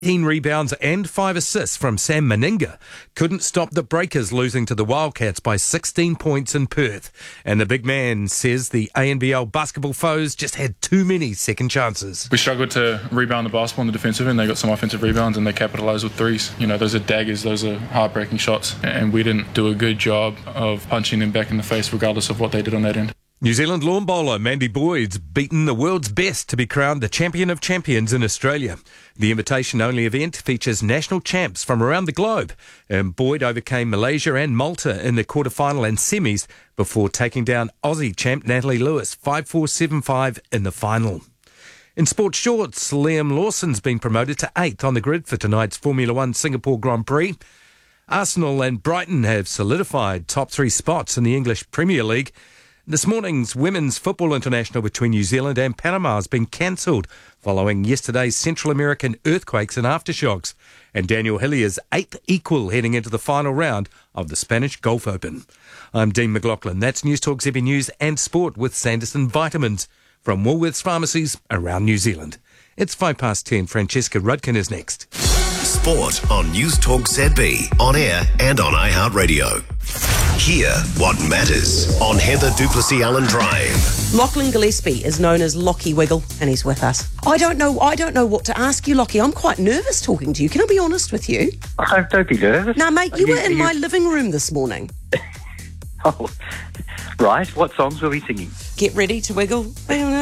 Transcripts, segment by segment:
18 rebounds and 5 assists from Sam Meninga couldn't stop the Breakers losing to the Wildcats by 16 points in Perth. And the big man says the ANBL basketball foes just had too many second chances. We struggled to rebound the basketball in the defensive end. They got some offensive rebounds and they capitalised with threes. You know, those are daggers, those are heartbreaking shots. And we didn't do a good job of punching them back in the face regardless of what they did on that end. New Zealand lawn bowler Mandy Boyd's beaten the world's best to be crowned the champion of champions in Australia. The invitation-only event features national champs from around the globe, and Boyd overcame Malaysia and Malta in the quarterfinal and semis before taking down Aussie champ Natalie Lewis 5-4, 7-5 in the final. In sports shorts, Liam Lawson's been promoted to 8th on the grid for tonight's Formula 1 Singapore Grand Prix. Arsenal and Brighton have solidified top 3 spots in the English Premier League. This morning's Women's Football International between New Zealand and Panama has been cancelled following yesterday's Central American earthquakes and aftershocks. And Daniel Hillier's 8th equal heading into the final round of the Spanish Gulf Open. I'm Dean McLaughlin. That's News Talk ZB News and Sport with Sanderson Vitamins from Woolworths pharmacies around New Zealand. It's 10:05. Francesca Rudkin is next. Sport on News Talk ZB, on air and on iHeartRadio. Hear what matters on Heather Duplessis-Allen Drive. Lachlan Gillespie is known as Lockie Wiggle, and he's with us. I don't know what to ask you, Lockie. I'm quite nervous talking to you. Can I be honest with you? Oh, don't be nervous. Now, mate, you were in my living room this morning. Oh, right. What songs were we singing? Get ready to wiggle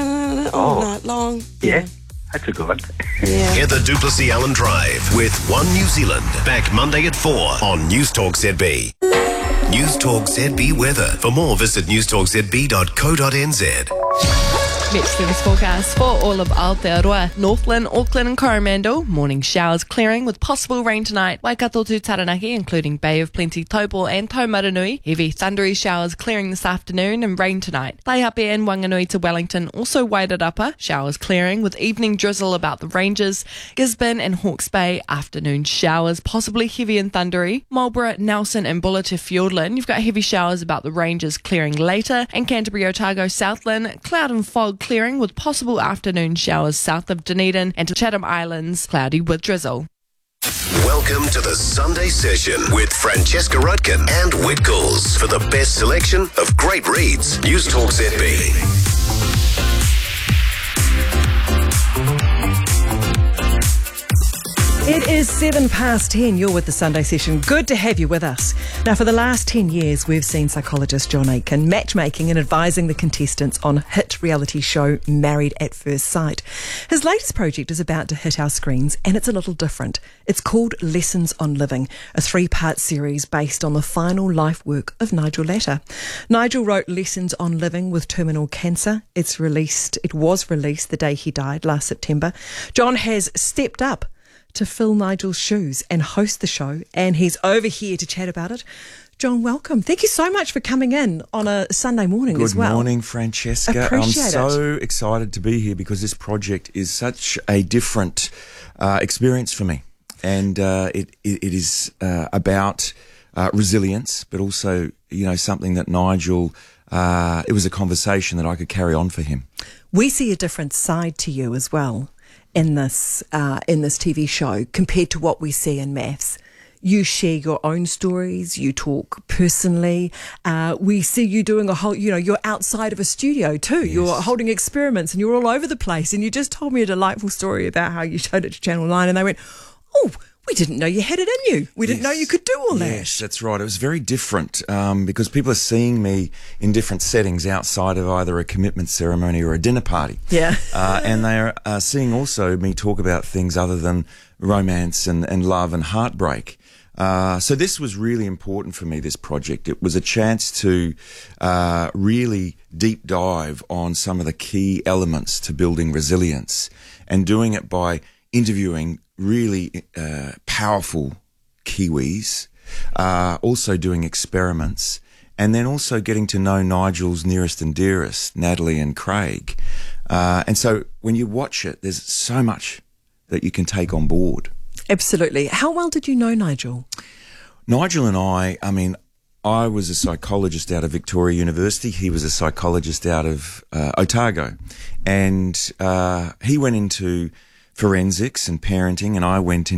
all night long. Yeah. That's a good one. Yeah. Heather Duplessis-Allen Drive with One New Zealand. Back Monday at 4 on News Talk ZB. News Talk ZB weather. For more, visit newstalkzb.co.nz. Met service forecast for all of Aotearoa, Northland, Auckland and Coromandel. Morning showers clearing with possible rain tonight. Waikato to Taranaki, including Bay of Plenty, Taupo and Taumaranui. Heavy thundery showers clearing this afternoon and rain tonight. Taihape and Wanganui to Wellington, also Wairarapa. Showers clearing with evening drizzle about the ranges. Gisborne and Hawke's Bay, afternoon showers, possibly heavy and thundery. Marlborough, Nelson and Buller to Fiordland. You've got heavy showers about the ranges clearing later. And Canterbury, Otago, Southland, cloud and fog clearing with possible afternoon showers south of Dunedin and to Chatham Islands, cloudy with drizzle. Welcome to the Sunday Session with Francesca Rudkin and Whitgalls for the best selection of great reads. News Talk ZB. It is 10:07. You're with the Sunday Session. Good to have you with us. Now, for the last 10 years, we've seen psychologist John Aitken matchmaking and advising the contestants on hit reality show Married at First Sight. His latest project is about to hit our screens, and it's a little different. It's called Lessons on Living, a 3-part series based on the final life work of Nigel Latta. Nigel wrote Lessons on Living with terminal cancer. It was released the day he died last September. John has stepped up to fill Nigel's shoes and host the show, and he's over here to chat about it. John, welcome. Thank you so much for coming in on a Sunday morning as well. Good morning, Francesca. Appreciate I'm so excited to be here because this project is such a different experience for me, and it is about resilience, but also, you know, something that Nigel. It was a conversation that I could carry on for him. We see a different side to you as well in this TV show compared to what we see in Maths. You share your own stories, you talk personally. We see you doing a whole, you're outside of a studio too. Yes. You're holding experiments and you're all over the place. And you just told me a delightful story about how you showed it to Channel 9 and they went, oh, we didn't know you had it in you. We didn't know you could do all that. Yes, that's right. It was very different because people are seeing me in different settings outside of either a commitment ceremony or a dinner party. Yeah. And they are seeing also me talk about things other than romance and love and heartbreak. So this was really important for me, this project. It was a chance to really deep dive on some of the key elements to building resilience and doing it by interviewing really powerful Kiwis, also doing experiments, and then also getting to know Nigel's nearest and dearest, Natalie and Craig. And so when you watch it, there's so much that you can take on board. Absolutely. How well did you know Nigel? Nigel and I was a psychologist out of Victoria University. He was a psychologist out of Otago. And he went into forensics and parenting, and I went